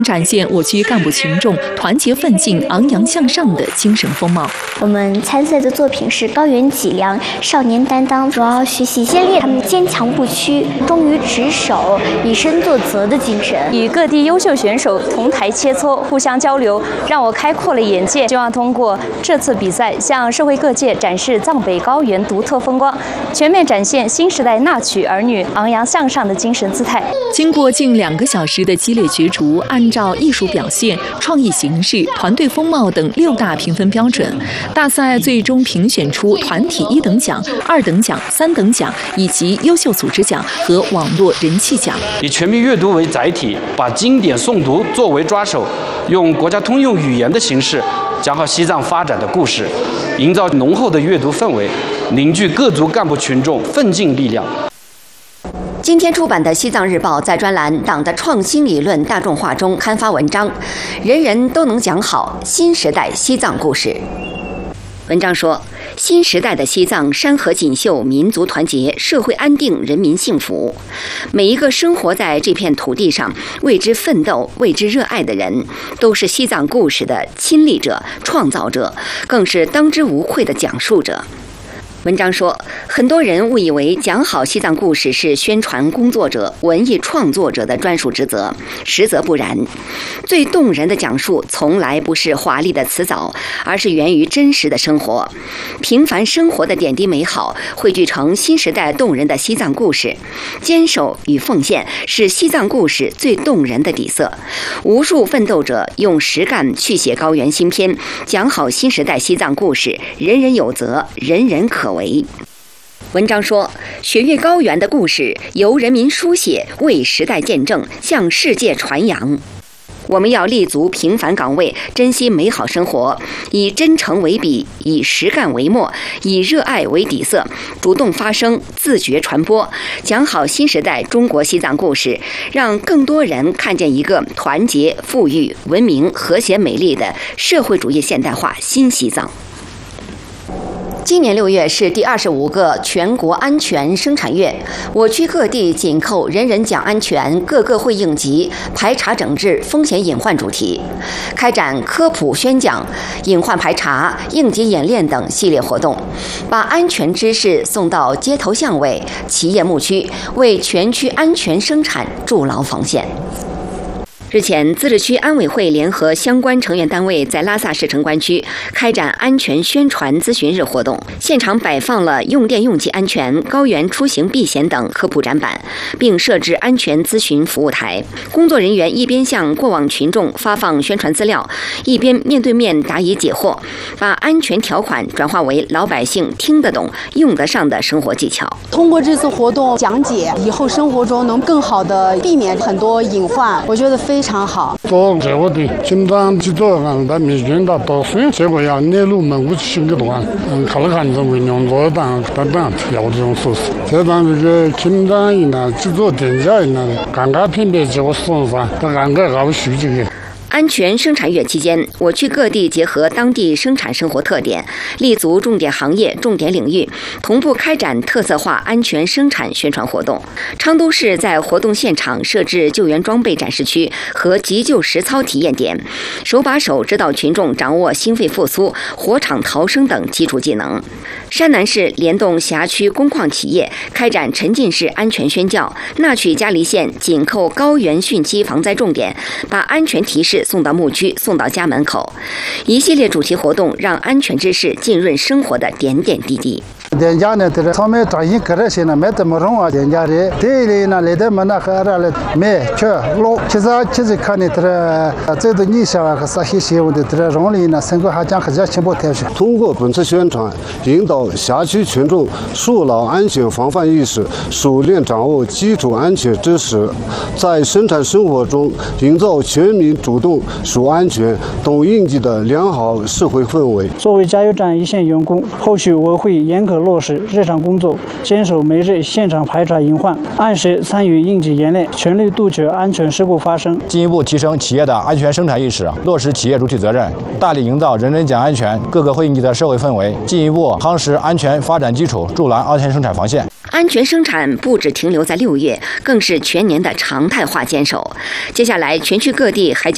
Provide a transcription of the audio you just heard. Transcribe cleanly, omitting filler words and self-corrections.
展现我区干部群众团结奋进、昂扬向上的精神风貌。 我们参赛的作品是高原脊梁少年担当，主要学习先烈他们坚强不屈、忠于职守、以身作则的精神。 与各地优秀选手同台切磋，互相交流，让我开阔了眼界。希望通过这次比赛，向社会各界展示藏北高原独特风光，全面展现新时代纳曲儿女昂扬向上的精神姿态。 经过近2个小时的激烈角逐，按照艺术表现、创意形式、团队风貌等6大评分标准，大赛最终评选出团体1等奖、2等奖、3等奖以及优秀组织奖和网络人气奖。 以全民阅读为载体，把经典诵读作为抓手，用国家通用语言的形式讲好西藏发展的故事，营造浓厚的阅读氛围，凝聚各族干部群众奋进力量。 今天出版的《西藏日报》在专栏“党的创新理论大众化”中刊发文章，人人都能讲好新时代西藏故事。文章说，新时代的西藏山河锦绣，民族团结，社会安定，人民幸福。每一个生活在这片土地上，为之奋斗、为之热爱的人，都是西藏故事的亲历者、创造者，更是当之无愧的讲述者。文章说，很多人误以为讲好西藏故事是宣传工作者、文艺创作者的专属职责，实则不然。最动人的讲述从来不是华丽的辞藻，而是源于真实的生活。平凡生活的点滴美好，汇聚成新时代动人的西藏故事。坚守与奉献是西藏故事最动人的底色。无数奋斗者用实干续写高原新篇，讲好新时代西藏故事，人人有责，人人可为。文章说，雪域高原的故事由人民书写，为时代见证，向世界传扬。我们要立足平凡岗位，珍惜美好生活，以真诚为笔，以实干为墨，以热爱为底色，主动发声，自觉传播，讲好新时代中国西藏故事，让更多人看见一个团结、富裕、文明、和谐、美丽的社会主义现代化新西藏。今年6月是第25个全国安全生产月，我区各地紧扣人人讲安全，个个会应急，排查整治风险隐患主题，开展科普宣讲、隐患排查、应急演练等系列活动，把安全知识送到街头巷尾、企业牧区，为全区安全生产筑牢防线。日前，自治区安委会联合相关成员单位在拉萨市城关区开展安全宣传咨询日活动，现场摆放了用电用气安全、高原出行避险等科普展板，并设置安全咨询服务台。工作人员一边向过往群众发放宣传资料，一边面对面答疑解惑，把安全条款转化为老百姓听得懂、用得上的生活技巧。 通过这次活动讲解，以后生活中能更好的避免很多隐患，我觉得非常好。 做这个的，经常去做那民间的导师，结果要内陆门户新个段，看了看这为两个单调这种措施，这当这个经常一呢，制作定价一呢，刚刚品别结果送上，他刚刚搞数据的。 安全生产月期间，我区各地结合当地生产生活特点，立足重点行业、重点领域，同步开展特色化安全生产宣传活动。昌都市在活动现场设置救援装备展示区和急救实操体验点，手把手指导群众掌握心肺复苏、火场逃生等基础技能。山南市联动辖区工矿企业开展沉浸式安全宣教，纳曲嘉黎县紧扣高原汛期防灾重点，把安全提示送到牧区，送到家门口。一系列主题活动让安全知识浸润生活的点点滴滴。 电价呢？这上面转移可热些呢，没怎么用啊。电价的，这里呢，来的么那个了，没去路，其实看你这个你想和啥些问题，这容易呢，生活还讲还讲全部调去。 通过本次宣传，引导辖区群众树牢安全防范意识，熟练掌握基础安全知识，在生产生活中营造全民主动、属安全、懂应急的良好社会氛围。 作为加油站一线员工，后续我会严格落实日常工作，坚守每日现场排查隐患，按时参与应急演练，全力杜绝安全事故发生， 进一步提升企业的安全生产意识，落实企业主体责任，大力营造人人讲安全、个个会应急的社会氛围，进一步夯实安全发展基础，筑牢安全生产防线。 安全生产不只停留在6月，更是全年的常态化坚守。接下来，全区各地还将